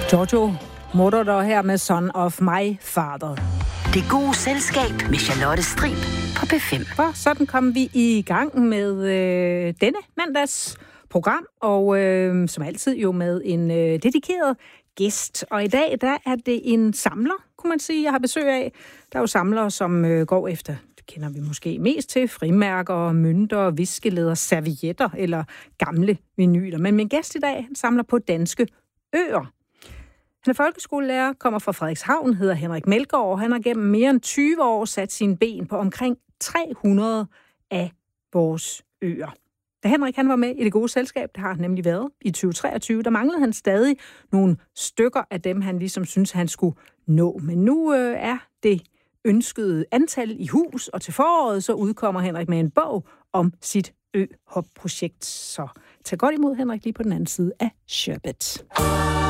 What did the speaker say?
Giorgio Moroder her med Son of My Father. Det gode selskab med Charlotte Strib på P5. For sådan kom vi i gang med denne mandags program, og som altid jo med en dedikeret gæst. Og i dag, der er det en samler, kunne man sige, jeg har besøg af. Der er jo samlere, som går efter, det kender vi måske mest til, frimærker, mønter, viskeleder, servietter eller gamle vinyler. Men min gæst i dag, han samler på danske øer. Han er folkeskolelærer, kommer fra Frederikshavn, hedder Henrik Melgaard, og han har gennem mere end 20 år sat sine ben på omkring 300 af vores øer. Da Henrik han var med i Det Gode Selskab, det har han nemlig været i 2023, der manglede han stadig nogle stykker af dem, han ligesom synes, han skulle nå. Men nu er det ønskede antal i hus, og til foråret så udkommer Henrik med en bog om sit ø-hop-projekt. Så tag godt imod Henrik lige på den anden side af Sherbet.